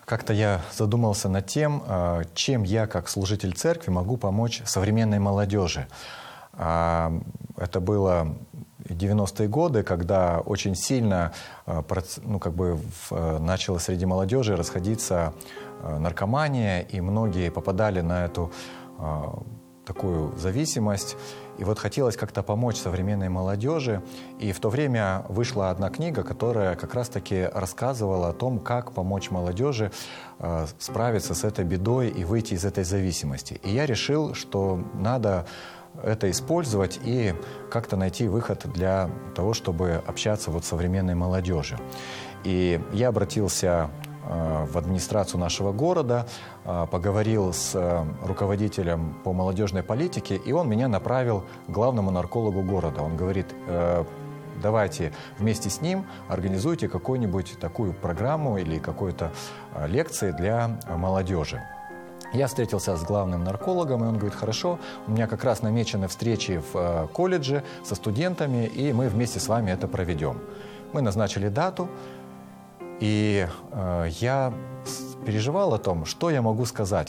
Как-то я задумался над тем, чем я, как служитель церкви, могу помочь современной молодежи. Это было 90-е годы, когда очень сильно начала среди молодежи расходиться наркомания, и многие попадали на эту такую зависимость. И вот хотелось как-то помочь современной молодежи. И в то время вышла одна книга, которая как раз-таки рассказывала о том, как помочь молодежи справиться с этой бедой и выйти из этой зависимости. И я решил, что надо это использовать и как-то найти выход для того, чтобы общаться с современной молодежью. И я обратился в администрацию нашего города, поговорил с руководителем по молодежной политике, и он меня направил к главному наркологу города. Он говорит: давайте вместе с ним организуйте какую-нибудь такую программу или какую-то лекции для молодежи. Я встретился с главным наркологом, и он говорит: хорошо, у меня как раз намечены встречи в колледже со студентами, и мы вместе с вами это проведем. Мы назначили дату, и я переживал о том, что я могу сказать,